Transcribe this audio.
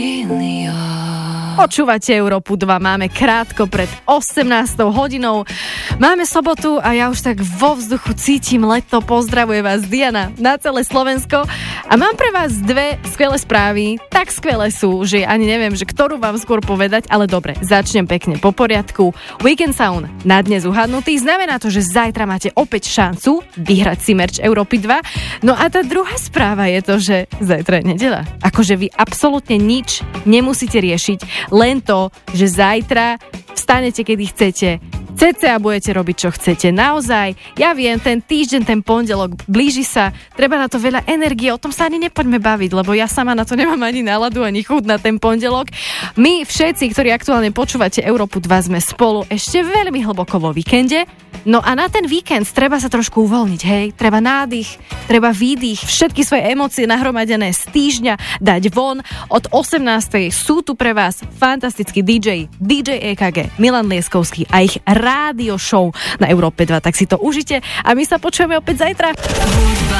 Počúvate Európu 2, máme krátko pred 18 hodinou. Máme sobotu a ja už tak vo vzduchu cítim leto. Pozdravuje vás Diana na celé Slovensko. A mám pre vás dve skvelé správy. Tak skvelé sú, že ani neviem, že ktorú vám skôr povedať, ale dobre, začnem pekne po poriadku. Weekend Sound na dnes uhadnutý. Znamená to, že zajtra máte opäť šancu vyhrať si merch Európy 2. No a tá druhá správa je to, že zajtra je nedeľa. Akože vy absolútne nič nemusíte riešiť. Len to, že zajtra vstanete, kedy chcete, a budete robiť, čo chcete. Naozaj, ja viem, ten týždeň, ten pondelok blíži sa, treba na to veľa energie, o tom sa ani nepoďme baviť, lebo ja sama na to nemám ani náladu, ani chuť na ten pondelok. My všetci, ktorí aktuálne počúvate Európu 2, sme spolu ešte veľmi hlboko vo víkende. No a na ten víkend treba sa trošku uvoľniť, hej? Treba nádych, treba výdych, všetky svoje emócie nahromadené z týždňa dať von. Od 18. sú tu pre vás fantastický DJ EKG, Milan Lieskovský a ich rádio show na Európe 2. Tak si to užite a my sa počujeme opäť zajtra.